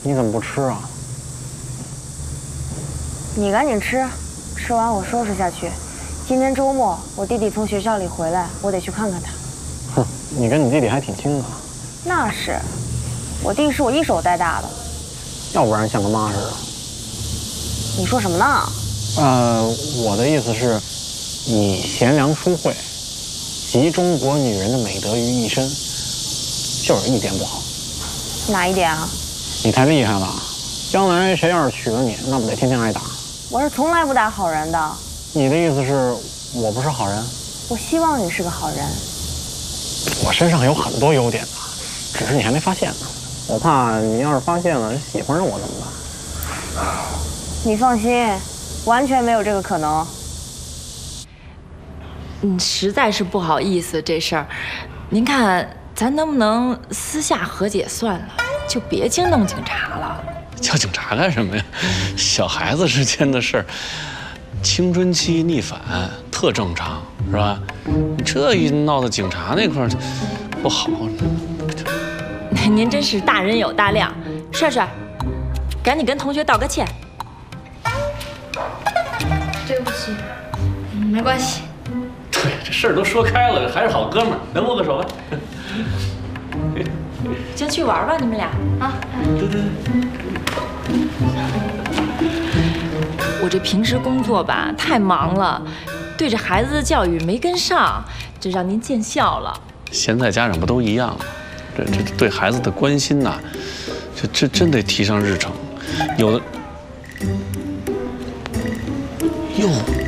你怎么不吃啊？ 你赶紧吃，吃完我收拾下去。今天周末，我弟弟从学校里回来，我得去看看他。 哼，你跟你弟弟还挺亲的。 那是，我弟是我一手带大的。 要不然像个妈似的。 你说什么呢？ 我的意思是，以贤良淑惠，集中国女人的美德于一身，就是一点不好。 哪一点啊？ 你太厉害了，将来谁要是娶了你，那不得天天挨打？ 我是从来不打好人的。 你的意思是我不是好人？ 我希望你是个好人。 我身上有很多优点的，只是你还没发现呢。我怕你要是发现了，喜欢上我怎么办？ 你放心，完全没有这个可能。 实在是不好意思这事儿，您看咱能不能私下和解算了，就别惊动警察了。 叫警察干什么呀？小孩子之间的事儿，青春期逆反特正常，是吧？你这一闹到警察那块儿，不好。 您真是大人有大量，帅帅，赶紧跟同学道个歉。 对不起，没关系。 对，这事儿都说开了，还是好哥们儿，来握个手吧。 先去玩吧，你们俩啊。 对。 我这平时工作吧太忙了，对着孩子的教育没跟上，这让您见笑了。 现在家长不都一样吗？这对孩子的关心呐，这真得提上日程。有的，哟，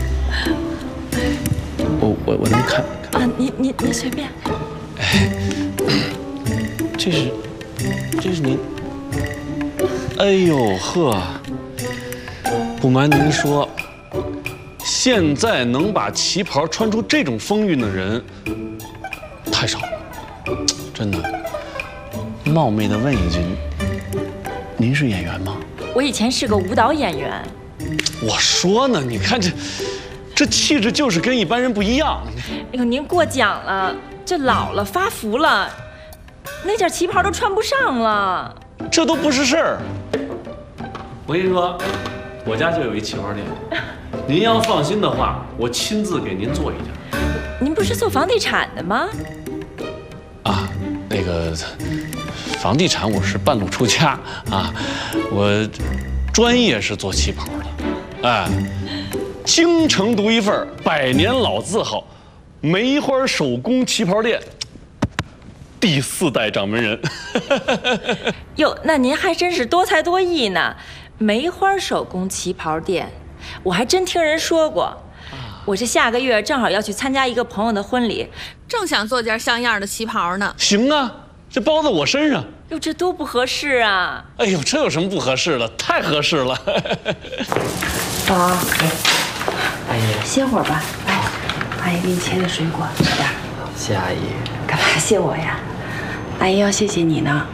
我能看啊，你随便。 哎，这是您。哎呦呵，不瞒您说，现在能把旗袍穿出这种风韵的人太少了，真的。冒昧的问一句，您是演员吗？ 我以前是个舞蹈演员。 我说呢，你看这气质就是跟一般人不一样。 哎呦，您过奖了，这老了发福了，那件旗袍都穿不上了。 这都不是事儿。我跟你说，我家就有一旗袍店，您要放心的话，我亲自给您做一件。 您不是做房地产的吗？ 啊，那个房地产我是半路出家啊，我专业是做旗袍的，哎，京城独一份，100年老字号，梅花手工旗袍店。第4代掌门人。 哟，那您还真是多才多艺呢。梅花手工旗袍店，我还真听人说过。我这下个月正好要去参加一个朋友的婚礼， 正想做件像样的旗袍呢。 行啊，这包在我身上。 哟，这多不合适啊！ 哎呦，这有什么不合适的？太合适了。 宝，阿姨，歇会儿吧。来，阿姨给你切的水果，吃点。 谢阿姨。 干嘛谢我呀？阿姨要谢谢你呢。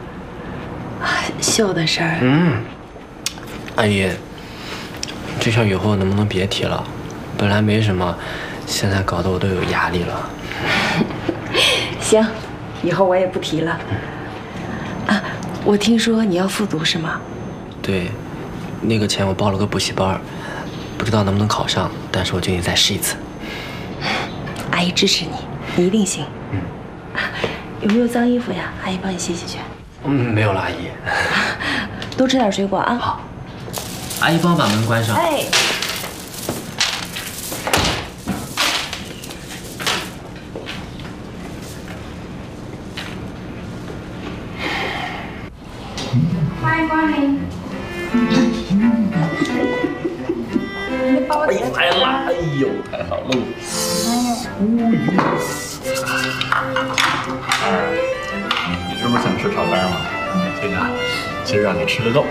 秀的事儿。 阿姨，这事儿以后能不能别提了？本来没什么，现在搞得我都有压力了。 行，以后我也不提了。啊，我听说你要复读是吗？ 对，那个钱我报了个补习班，不知道能不能考上，但是我决定再试一次。 阿姨支持你，你一定行。有没有脏衣服呀？阿姨帮你洗洗去。 没有了，阿姨。 多吃点水果啊。 好。阿姨帮我把门关上。 哎。 欢迎光临。 哎，来了！哎呦，太好了！你是不是想吃炒肝嘛？这个今儿让你吃个够。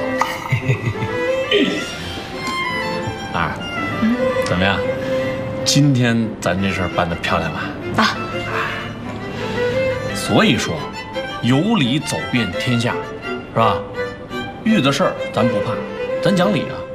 啊，怎么样？今天咱这事儿办得漂亮吧？ 啊！ 所以说，有理走遍天下，是吧？遇的事儿咱不怕，咱讲理啊。